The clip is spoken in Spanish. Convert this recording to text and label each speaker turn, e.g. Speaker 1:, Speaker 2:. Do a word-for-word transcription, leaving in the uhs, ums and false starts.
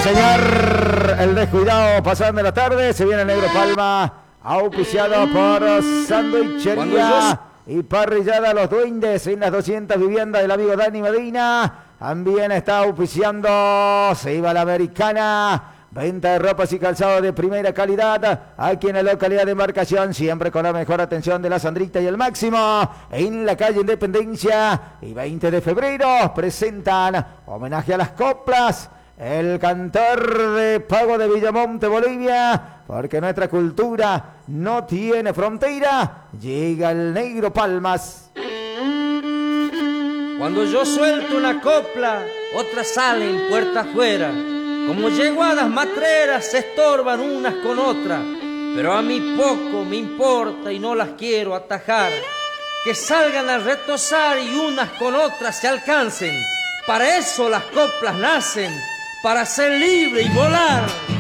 Speaker 1: señor, el descuidado pasando la tarde, se viene el Negro Palma, auspiciado por Sandwichería y Parrillada Los Duendes en las doscientas viviendas del amigo Dani Medina. También está auspiciando, se iba la Americana, venta de ropas y calzado de primera calidad, aquí en la localidad de Embarcación, siempre con la mejor atención de la Sandrita y el Máximo, en la calle Independencia. Y veinte de febrero presentan homenaje a las coplas, el cantor de Pago de Villamonte, Bolivia, porque nuestra cultura no tiene frontera. Llega el Negro Palmas.
Speaker 2: Cuando yo suelto una copla, otras salen puerta afuera. Como yeguadas matreras se estorban unas con otras. Pero a mí poco me importa y no las quiero atajar. Que salgan a retosar y unas con otras se alcancen. Para eso las coplas nacen, para ser libre y volar.